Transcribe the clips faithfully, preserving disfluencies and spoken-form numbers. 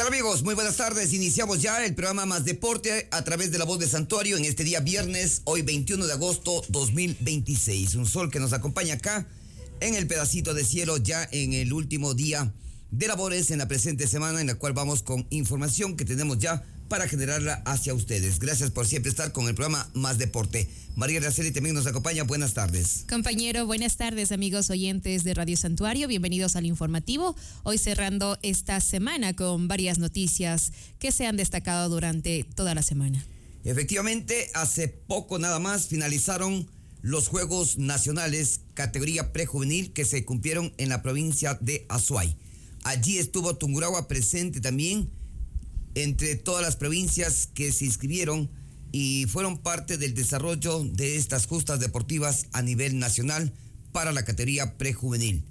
tal, amigos? Muy buenas tardes. Iniciamos ya el programa Más Deporte a través de La Voz de Santuario en este día viernes, hoy veintiuno de agosto dos mil veintiséis. Un sol que nos acompaña acá en el pedacito de cielo ya en el último día de labores en la presente semana, en la cual vamos con información que tenemos ya para generarla hacia ustedes. Gracias por siempre estar con el programa Más Deporte. María Araceli también nos acompaña. Buenas tardes. Compañero, buenas tardes, amigos oyentes de Radio Santuario. Bienvenidos al informativo. Hoy cerrando esta semana con varias noticias que se han destacado durante toda la semana. Efectivamente, hace poco nada más finalizaron los Juegos Nacionales categoría prejuvenil que se cumplieron en la provincia de Azuay. Allí estuvo Tungurahua presente también entre todas las provincias que se inscribieron y fueron parte del desarrollo de estas justas deportivas a nivel nacional para la categoría prejuvenil.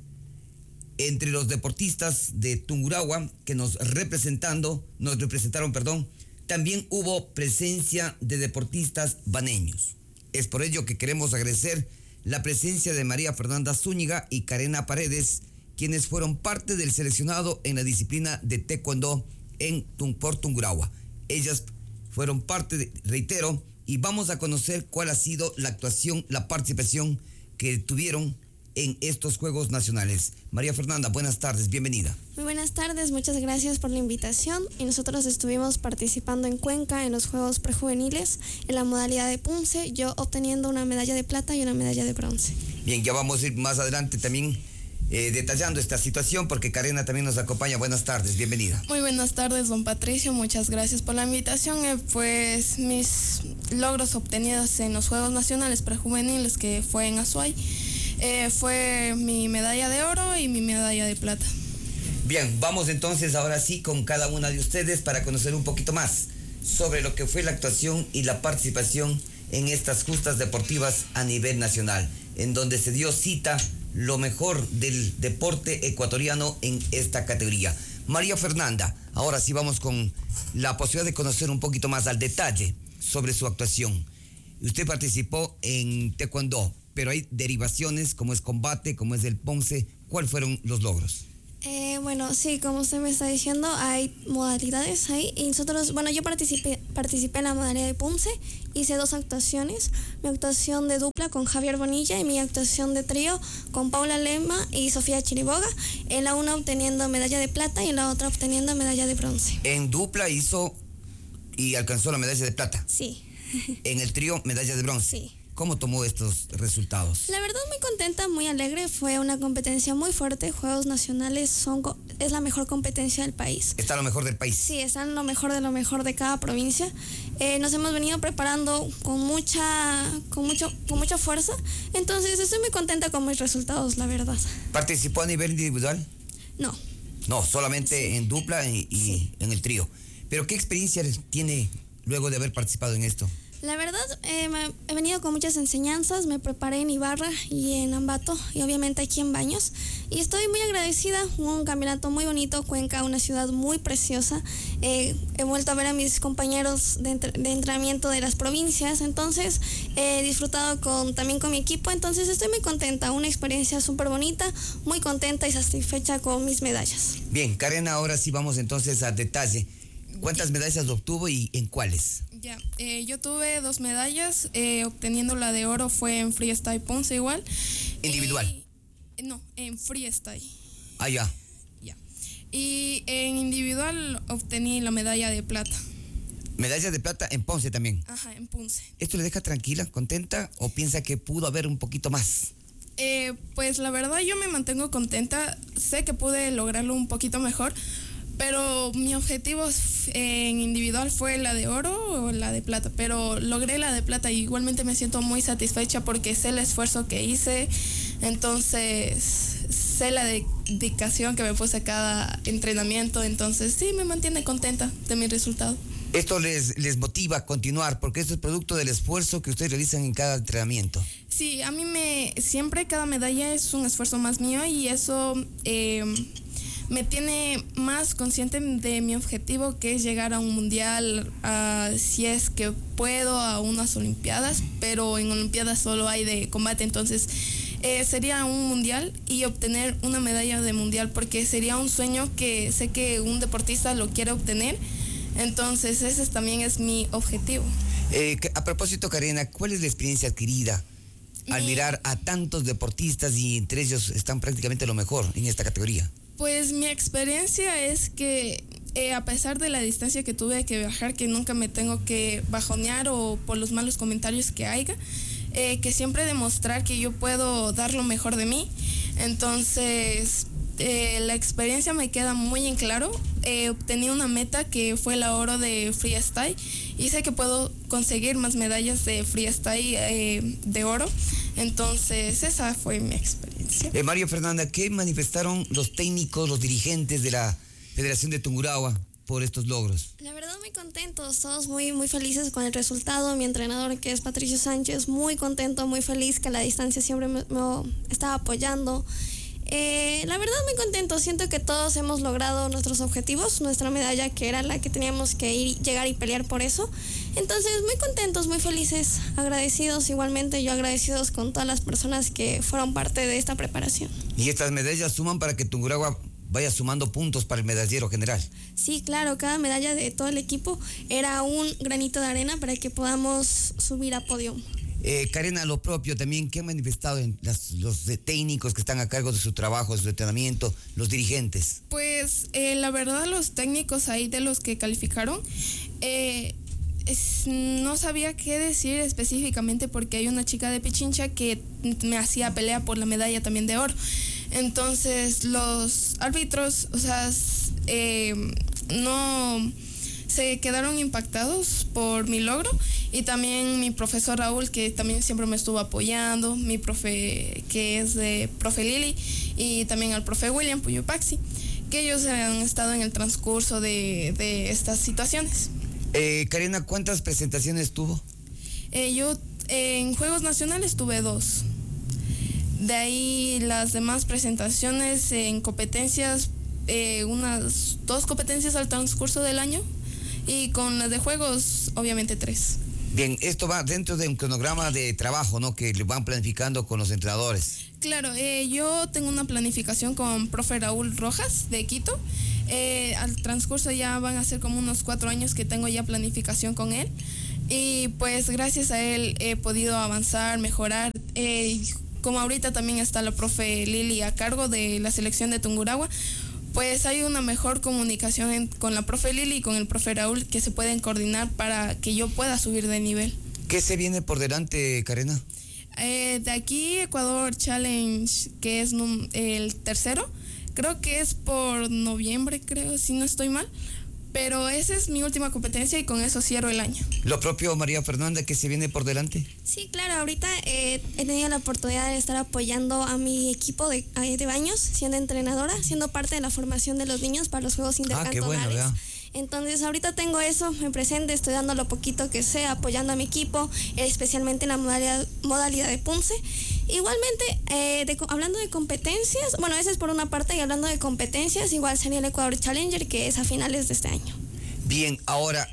Entre los deportistas de Tungurahua que nos representando, nos representaron, perdón, también hubo presencia de deportistas baneños. Es por ello que queremos agradecer la presencia de María Fernanda Zúñiga y Karena Paredes, quienes fueron parte del seleccionado en la disciplina de taekwondo en por Tungurahua. Ellas fueron parte, de, reitero, y vamos a conocer cuál ha sido la actuación, la participación que tuvieron en estos Juegos Nacionales. María Fernanda, buenas tardes, bienvenida. Muy buenas tardes, muchas gracias por la invitación. Y nosotros estuvimos participando en Cuenca en los Juegos Prejuveniles en la modalidad de punce, yo obteniendo una medalla de plata y una medalla de bronce. Bien, ya vamos a ir más adelante también Eh, detallando esta situación porque Karena también nos acompaña. Buenas tardes, bienvenida. Muy buenas tardes, don Patricio, muchas gracias por la invitación. Eh, pues mis logros obtenidos en los Juegos Nacionales Prejuveniles, que fue en Azuay, eh, fue mi medalla de oro y mi medalla de plata. Bien, vamos entonces ahora sí con cada una de ustedes para conocer un poquito más sobre lo que fue la actuación y la participación en estas justas deportivas a nivel nacional, en donde se dio cita lo mejor del deporte ecuatoriano en esta categoría. María Fernanda, ahora sí vamos con la posibilidad de conocer un poquito más al detalle sobre su actuación. Usted participó en taekwondo, pero hay derivaciones como es combate, como es el ponce. ¿Cuáles fueron los logros? Eh, bueno, sí, como usted me está diciendo, hay modalidades ahí. Y nosotros, bueno, yo participé, participé en la modalidad de punce, hice dos actuaciones. Mi actuación de dupla con Javier Bonilla y mi actuación de trío con Paula Lema y Sofía Chiriboga. En la una obteniendo medalla de plata y en la otra obteniendo medalla de bronce. En dupla hizo y alcanzó la medalla de plata. Sí. En el trío, medalla de bronce. Sí. ¿Cómo tomó estos resultados? La verdad muy contenta, muy alegre, fue una competencia muy fuerte. Juegos Nacionales son es la mejor competencia del país. ¿Está lo mejor del país? Sí, están lo mejor de lo mejor de cada provincia. Eh, nos hemos venido preparando con mucha, con mucho, con mucha fuerza, entonces estoy muy contenta con mis resultados, la verdad. ¿Participó a nivel individual? No. No, solamente sí. En dupla y, y sí. En el trío. ¿Pero qué experiencia tiene luego de haber participado en esto? La verdad, eh, me, he venido con muchas enseñanzas, me preparé en Ibarra y en Ambato y obviamente aquí en Baños y estoy muy agradecida, un campeonato muy bonito, Cuenca, una ciudad muy preciosa, eh, he vuelto a ver a mis compañeros de, entre, de entrenamiento de las provincias, entonces he disfrutado con, también con mi equipo, entonces estoy muy contenta, una experiencia súper bonita, muy contenta y satisfecha con mis medallas. Bien, Karena, ahora sí vamos entonces a detalle. ¿Cuántas medallas obtuvo y en cuáles? Ya, eh, yo tuve dos medallas, eh, obteniendo la de oro fue en freestyle ponce igual. ¿Individual? Y, no, en freestyle. Ah, ya. Ya. Y en individual obtení la medalla de plata. ¿Medalla de plata en ponce también? Ajá, en ponce. ¿Esto le deja tranquila, contenta o piensa que pudo haber un poquito más? Eh, pues la verdad yo me mantengo contenta, sé que pude lograrlo un poquito mejor, pero mi objetivo en individual fue la de oro o la de plata, pero logré la de plata y igualmente me siento muy satisfecha porque sé el esfuerzo que hice, entonces sé la dedicación que me puse a cada entrenamiento, entonces sí me mantiene contenta de mi resultado. Esto les, les motiva a continuar porque esto es producto del esfuerzo que ustedes realizan en cada entrenamiento. Sí, a mí me siempre cada medalla es un esfuerzo más mío y eso eh, me tiene más consciente de mi objetivo, que es llegar a un mundial, uh, si es que puedo, a unas olimpiadas, pero en olimpiadas solo hay de combate, entonces eh, sería un mundial y obtener una medalla de mundial, porque sería un sueño que sé que un deportista lo quiere obtener. Entonces ese también es mi objetivo. Eh, a propósito, Karina, ¿cuál es la experiencia adquirida al mirar a tantos deportistas y entre ellos están prácticamente lo mejor en esta categoría? Pues mi experiencia es que eh, a pesar de la distancia que tuve que viajar, que nunca me tengo que bajonear o por los malos comentarios que haya, eh, que siempre demostrar que yo puedo dar lo mejor de mí. Entonces eh, la experiencia me queda muy en claro. Eh, obtení una meta que fue el oro de freestyle y sé que puedo conseguir más medallas de freestyle eh, de oro. Entonces esa fue mi experiencia. Eh, María Fernanda, ¿qué manifestaron los técnicos, los dirigentes de la Federación de Tungurahua por estos logros? La verdad muy contentos, todos muy muy felices con el resultado. Mi entrenador, que es Patricio Sánchez, muy contento, muy feliz, que a la distancia siempre me, me estaba apoyando. Eh, la verdad muy contento, siento que todos hemos logrado nuestros objetivos, nuestra medalla que era la que teníamos que ir, llegar y pelear por eso. Entonces muy contentos, muy felices, agradecidos igualmente, yo agradecidos con todas las personas que fueron parte de esta preparación. Y estas medallas suman para que Tungurahua vaya sumando puntos para el medallero general. Sí, claro, cada medalla de todo el equipo era un granito de arena para que podamos subir a podio. Eh, Karina, lo propio también, ¿qué han manifestado en las, los de técnicos que están a cargo de su trabajo, de su entrenamiento, los dirigentes? Pues eh, la verdad los técnicos ahí de los que calificaron, eh, es, no sabía qué decir específicamente porque hay una chica de Pichincha que me hacía pelea por la medalla también de oro. Entonces los árbitros, o sea, eh, no se quedaron impactados por mi logro, y también mi profesor Raúl, que también siempre me estuvo apoyando, mi profe que es de profe Lili, y también al profe William Puyopaxi, que ellos han estado en el transcurso de, de estas situaciones. Eh, Karina, ¿cuántas presentaciones tuvo? Eh, yo eh, en Juegos Nacionales tuve dos. De ahí las demás presentaciones en competencias, eh, unas dos competencias al transcurso del año, y con las de Juegos, obviamente tres. Bien, esto va dentro de un cronograma de trabajo, ¿no? Que le van planificando con los entrenadores. Claro, eh, yo tengo una planificación con profe Raúl Rojas de Quito. Eh, al transcurso ya van a ser como unos cuatro años que tengo ya planificación con él. Y pues gracias a él he podido avanzar, mejorar. Eh, como ahorita también está la profe Lili a cargo de la selección de Tungurahua, pues hay una mejor comunicación en, con la profe Lili y con el profe Raúl, que se pueden coordinar para que yo pueda subir de nivel. ¿Qué se viene por delante, Karina? Eh, de aquí Ecuador Challenge, que es num, el tercero, creo que es por noviembre, creo, si no estoy mal. Pero esa es mi última competencia y con eso cierro el año. Lo propio, María Fernanda, ¿qué se viene por delante? Sí, claro, ahorita eh, he tenido la oportunidad de estar apoyando a mi equipo de, de baños, siendo entrenadora, siendo parte de la formación de los niños para los Juegos Intercantonales. Ah, qué bueno, ¿verdad? Entonces ahorita tengo eso en presente, estoy dando lo poquito que sé, apoyando a mi equipo, especialmente en la modalidad, modalidad de punce. Igualmente, eh, de, hablando de competencias, bueno, esa es por una parte, y hablando de competencias, igual sería el Ecuador Challenger, que es a finales de este año. Bien, ahora,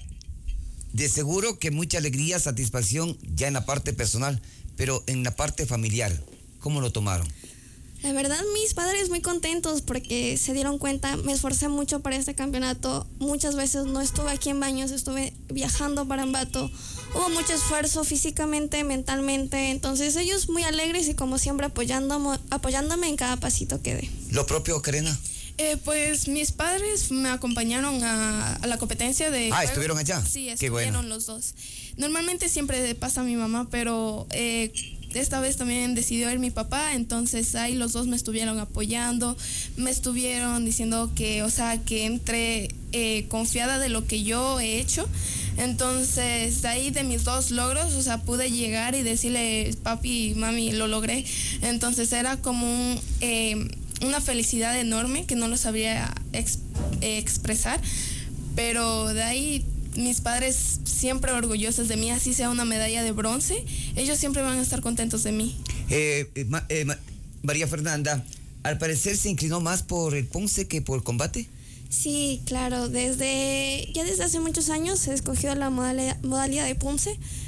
de seguro que mucha alegría, satisfacción ya en la parte personal, pero en la parte familiar, ¿cómo lo tomaron? La verdad, mis padres muy contentos porque se dieron cuenta, me esforcé mucho para este campeonato, muchas veces no estuve aquí en Baños, estuve viajando para Ambato, hubo mucho esfuerzo físicamente, mentalmente, entonces ellos muy alegres y como siempre apoyándome, apoyándome en cada pasito que dé. ¿Lo propio, Karina? Eh, pues mis padres me acompañaron a, a la competencia de... Ah, juegos. ¿estuvieron allá? Sí, estuvieron bueno. los dos. Normalmente siempre pasa mi mamá, pero eh, esta vez también decidió ir mi papá, entonces ahí los dos me estuvieron apoyando, me estuvieron diciendo que, o sea, que entré eh, confiada de lo que yo he hecho. Entonces, de ahí de mis dos logros, o sea, pude llegar y decirle, papi, mami, lo logré. Entonces era como un... Eh, una felicidad enorme que no lo sabría ex, eh, expresar, pero de ahí mis padres siempre orgullosos de mí, así sea una medalla de bronce, ellos siempre van a estar contentos de mí. Eh, eh, ma, eh, ma, María Fernanda, al parecer se inclinó más por el punce que por el combate. Sí, claro, desde ya desde hace muchos años se escogió la modalidad, modalidad de punce,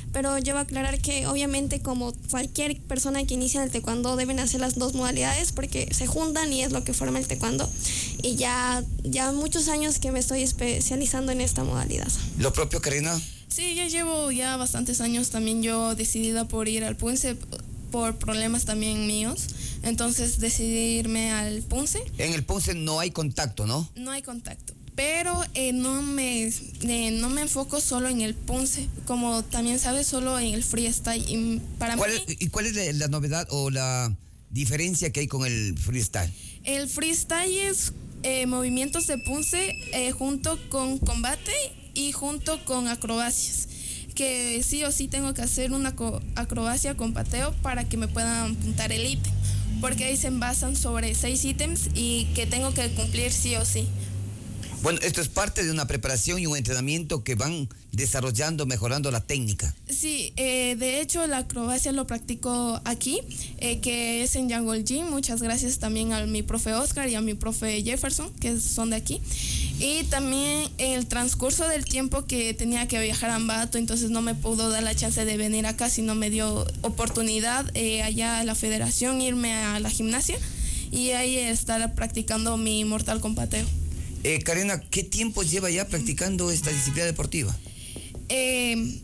pero yo voy a aclarar que obviamente como cualquier persona que inicia en el taekwondo deben hacer las dos modalidades porque se juntan y es lo que forma el taekwondo. Y ya, ya muchos años que me estoy especializando en esta modalidad. ¿Lo propio, Karina? Sí, ya llevo ya bastantes años también yo decidida por ir al Punce por problemas también míos. Entonces decidí irme al Punce. En el Punce no hay contacto, ¿no? No hay contacto. Pero eh, no, me, eh, no me enfoco solo en el Punce, como también sabes, solo en el freestyle. Y para ¿Cuál mí, es, ¿Y cuál es la, la novedad o la diferencia que hay con el freestyle? el freestyle es eh, movimientos de Punce eh, junto con combate y junto con acrobacias. Que sí o sí tengo que hacer una acrobacia con pateo para que me puedan apuntar el ítem. Porque ahí se basan sobre seis ítems y que tengo que cumplir sí o sí. Bueno, esto es parte de una preparación y un entrenamiento que van desarrollando, mejorando la técnica. Sí, eh, de hecho la acrobacia lo practico aquí, eh, que es en Jungle Gym. Muchas gracias también a mi profe Oscar y a mi profe Jefferson, que son de aquí. Y también en el transcurso del tiempo que tenía que viajar a Ambato, entonces no me pudo dar la chance de venir acá, sino me dio oportunidad eh, allá a la federación, irme a la gimnasia y ahí estar practicando mi mortal con pateo. Eh, Karina, ¿qué tiempo lleva ya practicando esta disciplina deportiva? Eh,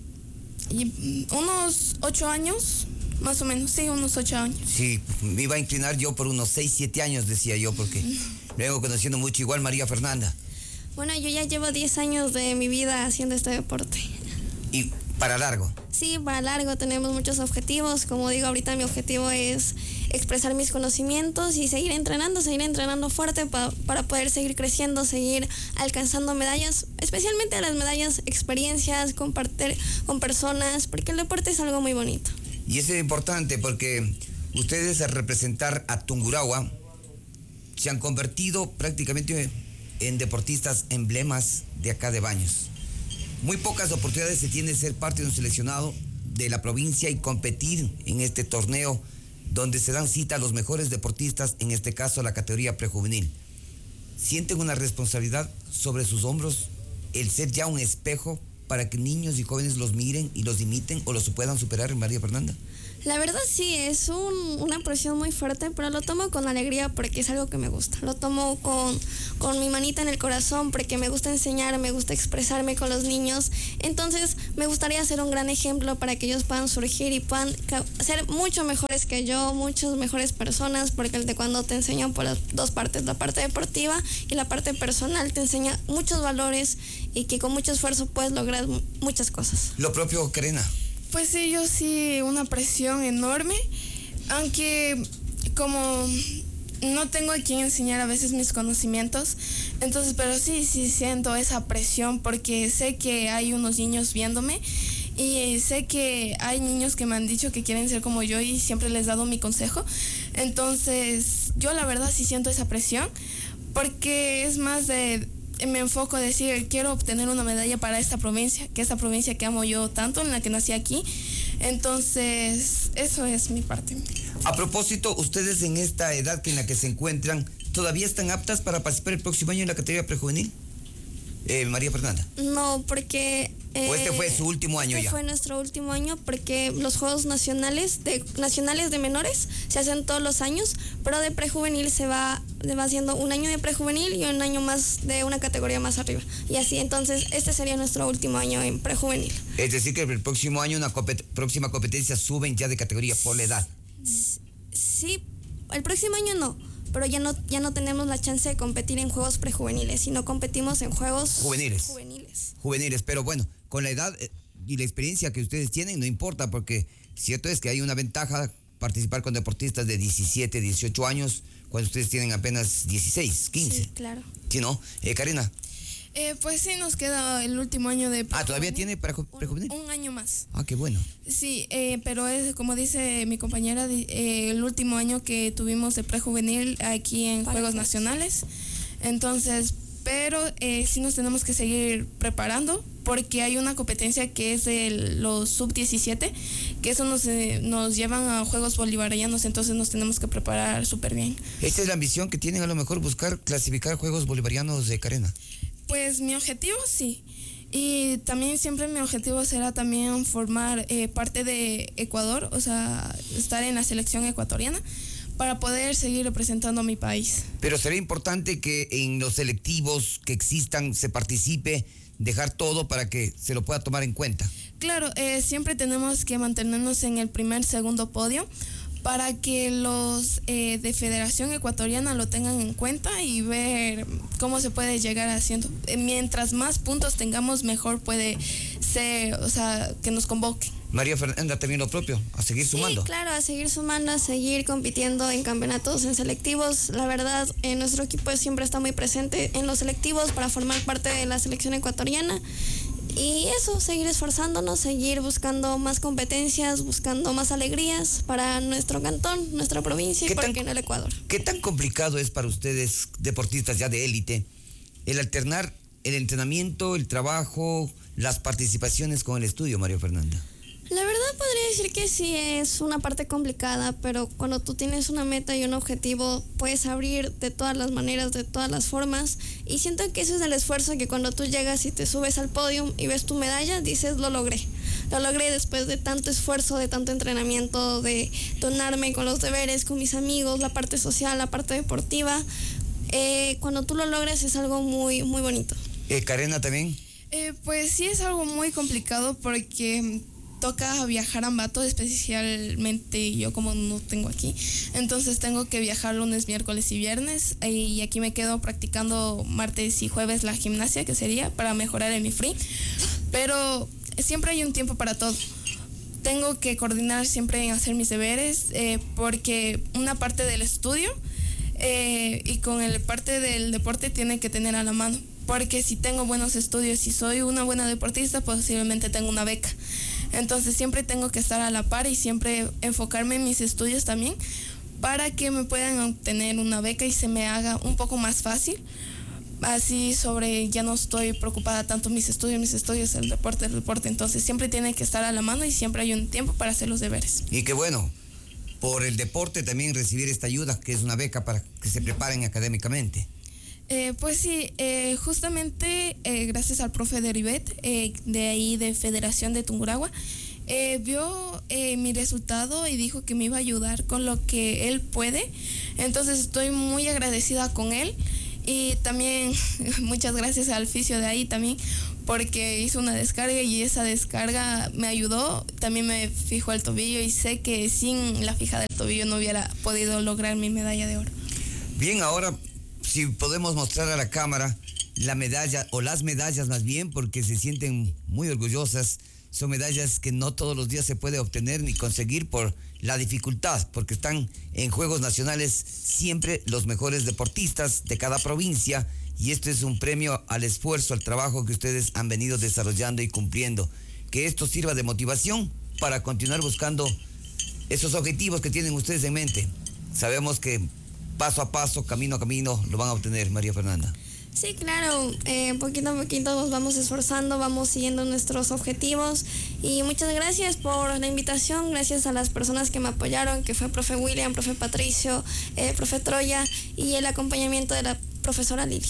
unos ocho años, más o menos, sí, unos ocho años. Sí, me iba a inclinar yo por unos seis, siete años, decía yo, porque vengo conociendo mucho igual María Fernanda. Bueno, yo ya llevo diez años de mi vida haciendo este deporte. ¿Y para largo? Sí, para largo tenemos muchos objetivos. Como digo, ahorita mi objetivo es expresar mis conocimientos y seguir entrenando, seguir entrenando fuerte pa, para poder seguir creciendo, seguir alcanzando medallas, especialmente las medallas, experiencias, compartir con personas, porque el deporte es algo muy bonito. Y eso es importante porque ustedes al representar a Tungurahua se han convertido prácticamente en deportistas emblemas de acá de Baños. Muy pocas oportunidades se tiene de ser parte de un seleccionado de la provincia y competir en este torneo donde se dan cita a los mejores deportistas, en este caso la categoría prejuvenil. ¿Sienten una responsabilidad sobre sus hombros el ser ya un espejo para que niños y jóvenes los miren y los imiten o los puedan superar, María Fernanda? La verdad sí, es un, una presión muy fuerte, pero lo tomo con alegría porque es algo que me gusta. Lo tomo con, con mi manita en el corazón porque me gusta enseñar, me gusta expresarme con los niños. Entonces me gustaría ser un gran ejemplo para que ellos puedan surgir y puedan ser mucho mejores que yo, muchas mejores personas, porque el taekwondo te enseña por las dos partes, la parte deportiva y la parte personal. Te enseña muchos valores y que con mucho esfuerzo puedes lograr muchas cosas. Lo propio, Karina. Pues sí, yo sí, una presión enorme, aunque como no tengo a quien enseñar a veces mis conocimientos, entonces, pero sí, sí siento esa presión porque sé que hay unos niños viéndome y sé que hay niños que me han dicho que quieren ser como yo y siempre les he dado mi consejo, entonces yo la verdad sí siento esa presión porque es más de... me enfoco a decir, quiero obtener una medalla para esta provincia, que esta provincia que amo yo tanto, en la que nací aquí. Entonces, eso es mi parte. A propósito, ustedes en esta edad que en la que se encuentran, ¿todavía están aptas para participar el próximo año en la categoría prejuvenil? Eh, María Fernanda. No, porque... Eh, ¿O este fue su último año este ya? Fue nuestro último año porque los Juegos Nacionales de, nacionales de menores se hacen todos los años, pero de prejuvenil se va, se va haciendo un año de prejuvenil y un año más de una categoría más arriba. Y así, entonces, este sería nuestro último año en prejuvenil. Es decir, que el próximo año, una compet- próxima competencia, suben ya de categoría por la edad. Sí, el próximo año no. Pero ya no, ya no tenemos la chance de competir en juegos prejuveniles, sino competimos en juegos juveniles. Juveniles. Juveniles, pero bueno, con la edad eh, y la experiencia que ustedes tienen, no importa, porque cierto es que hay una ventaja participar con deportistas de diecisiete, dieciocho años, cuando ustedes tienen apenas dieciséis, quince. Sí, claro. ¿Sí, no? Eh, Karina. Eh, pues sí, nos queda el último año de... Ah, ¿todavía tiene para prejuvenil? Un, un año más. Ah, qué bueno. Sí, eh, pero es como dice mi compañera, eh, el último año que tuvimos de prejuvenil aquí en para Juegos Nacionales. Entonces, pero eh, sí nos tenemos que seguir preparando porque hay una competencia que es de los sub diecisiete, que eso nos, eh, nos llevan a Juegos Bolivarianos, entonces nos tenemos que preparar súper bien. ¿Esta es la ambición que tienen a lo mejor buscar clasificar Juegos Bolivarianos de Karina? Pues mi objetivo sí. Y también siempre mi objetivo será también formar eh, parte de Ecuador, o sea, estar en la selección ecuatoriana para poder seguir representando a mi país. Pero sería importante que en los selectivos que existan se participe, dejar todo para que se lo pueda tomar en cuenta. Claro, eh, siempre tenemos que mantenernos en el primer, segundo podio para que los eh, de Federación Ecuatoriana lo tengan en cuenta y ver cómo se puede llegar haciendo. Eh, mientras más puntos tengamos, mejor puede ser, o sea, que nos convoquen. María Fernanda, también lo propio, a seguir sumando. Sí, claro, a seguir sumando, a seguir compitiendo en campeonatos, en selectivos. La verdad, eh, nuestro equipo siempre está muy presente en los selectivos para formar parte de la selección ecuatoriana. Y eso, seguir esforzándonos, seguir buscando más competencias, buscando más alegrías para nuestro cantón, nuestra provincia y por qué no el Ecuador. ¿Qué tan complicado es para ustedes, deportistas ya de élite, el alternar el entrenamiento, el trabajo, las participaciones con el estudio, María Fernanda? La verdad podría decir que sí es una parte complicada, pero cuando tú tienes una meta y un objetivo, puedes abrir de todas las maneras, de todas las formas, y siento que eso es el esfuerzo que cuando tú llegas y te subes al podio y ves tu medalla, dices, lo logré. Lo logré después de tanto esfuerzo, de tanto entrenamiento, de donarme con los deberes, con mis amigos, la parte social, la parte deportiva. Eh, cuando tú lo logras es algo muy, muy bonito. Eh, Karena, ¿también? Eh, pues sí es algo muy complicado porque toca viajar a Ambato, especialmente yo como no tengo aquí, entonces tengo que viajar lunes, miércoles y viernes, y aquí me quedo practicando martes y jueves la gimnasia, que sería para mejorar en mi free, pero siempre hay un tiempo para todo. Tengo que coordinar siempre en hacer mis deberes, eh, porque una parte del estudio eh, y con el parte del deporte tiene que tener a la mano, porque si tengo buenos estudios y soy una buena deportista, posiblemente tengo una beca. Entonces siempre tengo que estar a la par y siempre enfocarme en mis estudios también para que me puedan obtener una beca y se me haga un poco más fácil. Así sobre, ya no estoy preocupada tanto mis estudios, mis estudios, el deporte, el deporte. Entonces siempre tiene que estar a la mano y siempre hay un tiempo para hacer los deberes. Y qué bueno, por el deporte también recibir esta ayuda, que es una beca para que se preparen académicamente. Eh, pues sí, eh, justamente eh, gracias al profe Deribet, eh, de ahí de Federación de Tungurahua, eh, vio eh, mi resultado y dijo que me iba a ayudar con lo que él puede. Entonces estoy muy agradecida con él y también muchas gracias al fisio de ahí también, porque hizo una descarga y esa descarga me ayudó. También me fijó el tobillo y sé que sin la fija del tobillo no hubiera podido lograr mi medalla de oro. Bien, ahora si podemos mostrar a la cámara la medalla, o las medallas más bien, porque se sienten muy orgullosas. Son medallas que no todos los días se puede obtener ni conseguir por la dificultad, porque están en Juegos Nacionales siempre los mejores deportistas de cada provincia, y esto es un premio al esfuerzo, al trabajo que ustedes han venido desarrollando y cumpliendo. Que esto sirva de motivación para continuar buscando esos objetivos que tienen ustedes en mente. Sabemos que paso a paso, camino a camino, lo van a obtener, María Fernanda. Sí, claro, eh, poquito a poquito nos vamos esforzando, vamos siguiendo nuestros objetivos, y muchas gracias por la invitación, gracias a las personas que me apoyaron, que fue profe William, profe Patricio, eh, profe Troya y el acompañamiento de la profesora Lili.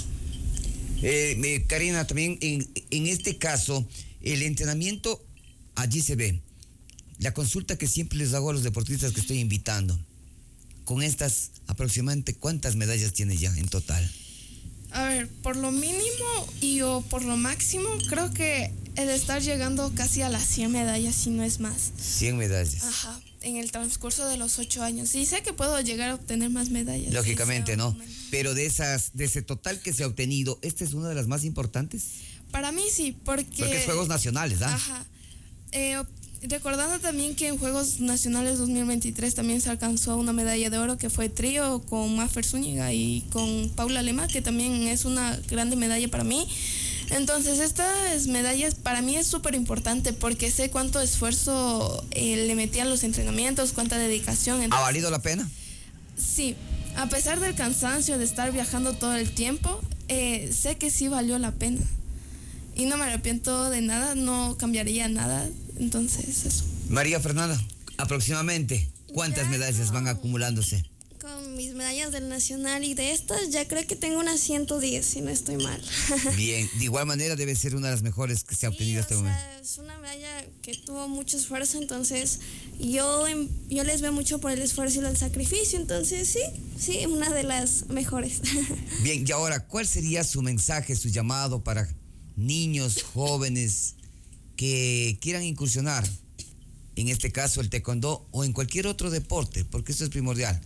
Eh, Karina, también en, en este caso, el entrenamiento allí se ve. La consulta que siempre les hago a los deportistas que estoy invitando, con estas aproximadamente, ¿cuántas medallas tienes ya en total? A ver, por lo mínimo y o por lo máximo, creo que el estar llegando casi a las cien medallas, si no es más. cien medallas. Ajá, en el transcurso de los ocho años. Y sé que puedo llegar a obtener más medallas. Lógicamente, ¿no? Pero de esas, de ese total que se ha obtenido, ¿esta es una de las más importantes? Para mí sí, porque... Porque es Juegos Nacionales, ¿ah? Ajá. Eh, recordando también que en Juegos Nacionales dos mil veintitrés también se alcanzó una medalla de oro, que fue trío con Mafer Zúñiga y con Paula Lema, que también es una grande medalla para mí. Entonces estas medallas para mí es súper importante porque sé cuánto esfuerzo eh, le metí a los entrenamientos, cuánta dedicación. Entonces, ¿ha valido la pena? Sí, a pesar del cansancio de estar viajando todo el tiempo, eh, sé que sí valió la pena. Y no me arrepiento de nada, no cambiaría nada. Entonces, eso. María Fernanda, aproximadamente, ¿cuántas Ya medallas no. van acumulándose? Con mis medallas del nacional y de estas ya creo que tengo unas ciento diez, si no estoy mal. Bien, de igual manera debe ser una de las mejores que se ha obtenido Sí, hasta el o momento. sea, es una medalla que tuvo mucho esfuerzo, entonces yo, em- yo les veo mucho por el esfuerzo y el sacrificio, entonces sí, sí, una de las mejores. Bien, y ahora, ¿cuál sería su mensaje, su llamado para niños, jóvenes que quieran incursionar, en este caso el taekwondo o en cualquier otro deporte? Porque eso es primordial,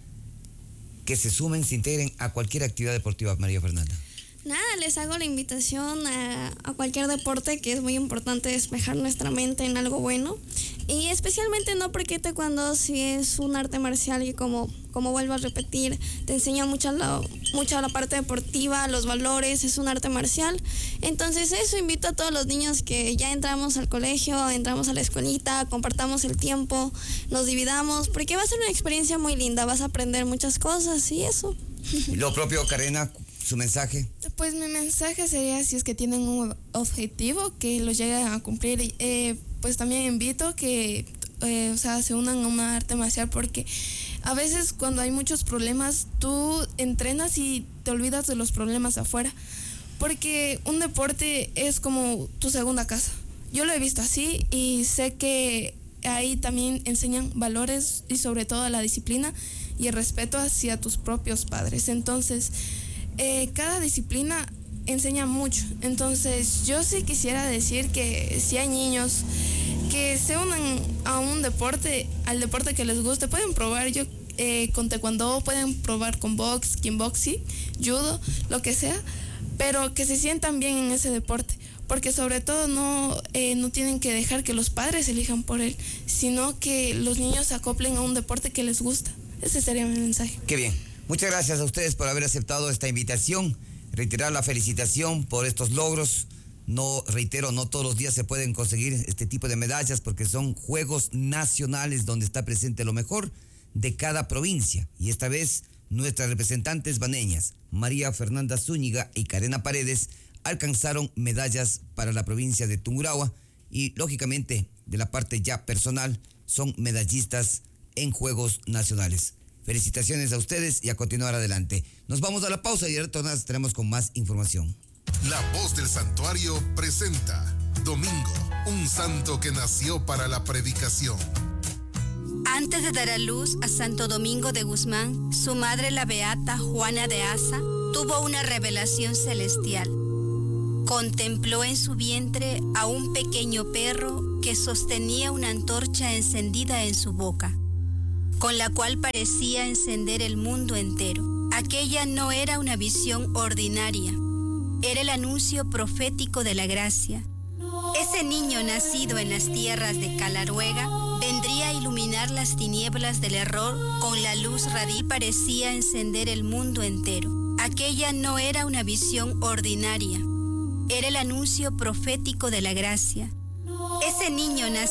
que se sumen, se integren a cualquier actividad deportiva, María Fernanda. Nada, les hago la invitación a, a cualquier deporte, que es muy importante despejar nuestra mente en algo bueno. Y especialmente no porque taekwondo sí es un arte marcial y como, como vuelvo a repetir, te enseña mucho la, mucho la parte deportiva, los valores, es un arte marcial. Entonces eso, invito a todos los niños que ya entramos al colegio, entramos a la escuelita, compartamos el tiempo, nos dividamos, porque va a ser una experiencia muy linda, vas a aprender muchas cosas y eso. Y lo propio, Karena, su mensaje. Pues mi mensaje sería, si es que tienen un objetivo, que lo lleguen a cumplir. Eh, pues también invito que eh, o sea, se unan a una arte marcial, porque a veces cuando hay muchos problemas, tú entrenas y te olvidas de los problemas afuera. Porque un deporte es como tu segunda casa. Yo lo he visto así y sé que ahí también enseñan valores y sobre todo la disciplina y el respeto hacia tus propios padres. Entonces, eh, cada disciplina enseña mucho. Entonces, yo sí quisiera decir que si hay niños que se unan a un deporte, al deporte que les guste, pueden probar. Yo eh, con taekwondo, pueden probar con box, kickboxing, judo, lo que sea, pero que se sientan bien en ese deporte, porque sobre todo no, eh, no tienen que dejar que los padres elijan por él, sino que los niños se acoplen a un deporte que les gusta. Ese sería mi mensaje. Qué bien. Muchas gracias a ustedes por haber aceptado esta invitación. Reiterar la felicitación por estos logros. No, reitero, no todos los días se pueden conseguir este tipo de medallas porque son juegos nacionales donde está presente lo mejor de cada provincia. Y esta vez nuestras representantes baneñas, María Fernanda Zúñiga y Karena Paredes, alcanzaron medallas para la provincia de Tungurahua y, lógicamente, de la parte ya personal, son medallistas en Juegos Nacionales. Felicitaciones a ustedes y a continuar adelante. Nos vamos a la pausa y retornamos, estaremos con más información. La Voz del Santuario presenta Domingo, un santo que nació para la predicación. Antes de dar a luz a Santo Domingo de Guzmán, su madre, la beata Juana de Asa, tuvo una revelación celestial. Contempló en su vientre a un pequeño perro que sostenía una antorcha encendida en su boca, con la cual parecía encender el mundo entero. Aquella no era una visión ordinaria, era el anuncio profético de la gracia. Ese niño nacido en las tierras de Calaruega vendría a iluminar las tinieblas del error con la luz radiante, parecía encender el mundo entero. Aquella no era una visión ordinaria, era el anuncio profético de la gracia. Ese niño nacido